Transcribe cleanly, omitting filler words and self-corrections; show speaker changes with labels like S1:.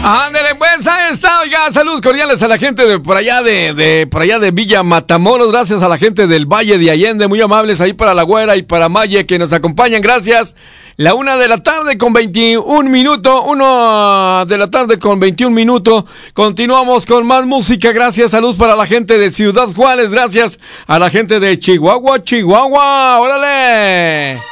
S1: Ándale, pues ahí está, oiga, saludos cordiales a la gente de por allá de Villa Matamoros, gracias a la gente del Valle de Allende, muy amables ahí para la Güera y para Maye que nos acompañan, gracias. La 1:21 con 21 minutos, 1:21 con 21 minutos, continuamos con más música, gracias, saludos para la gente de Ciudad Juárez, gracias a la gente de Chihuahua, órale.